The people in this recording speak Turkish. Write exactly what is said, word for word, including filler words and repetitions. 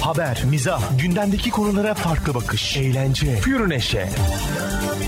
Haber, mizah, gündemdeki konulara farklı bakış, eğlence, pür neşe.